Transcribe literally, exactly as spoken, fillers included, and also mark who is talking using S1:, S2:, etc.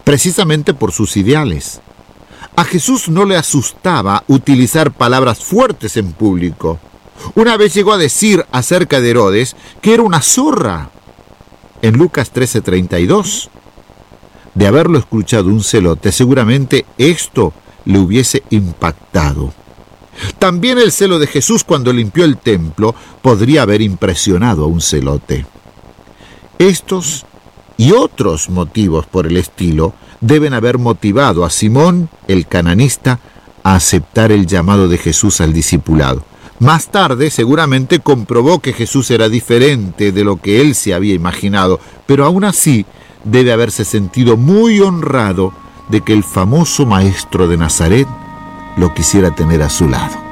S1: precisamente por sus ideales. A Jesús no le asustaba utilizar palabras fuertes en público. Una vez llegó a decir acerca de Herodes que era una zorra. En Lucas trece treinta y dos, de haberlo escuchado un celote, seguramente esto le hubiese impactado. También el celo de Jesús cuando limpió el templo podría haber impresionado a un celote. Estos y otros motivos por el estilo deben haber motivado a Simón, el cananista, a aceptar el llamado de Jesús al discipulado. Más tarde, seguramente comprobó que Jesús era diferente de lo que él se había imaginado, pero aún así debe haberse sentido muy honrado de que el famoso maestro de Nazaret lo quisiera tener a su lado.